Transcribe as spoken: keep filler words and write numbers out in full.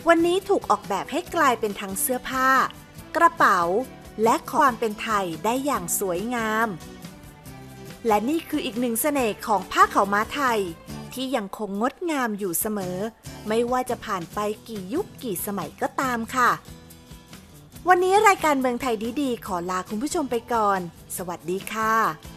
วันนี้ถูกออกแบบให้กลายเป็นทั้งเสื้อผ้ากระเป๋าและความเป็นไทยได้อย่างสวยงามและนี่คืออีกหนึ่งเสน่ห์ของผ้าขาวม้าไทยที่ยังคงงดงามอยู่เสมอไม่ว่าจะผ่านไปกี่ยุคกี่สมัยก็ตามค่ะวันนี้รายการเมืองไทยดีๆขอลาคุณผู้ชมไปก่อนสวัสดีค่ะ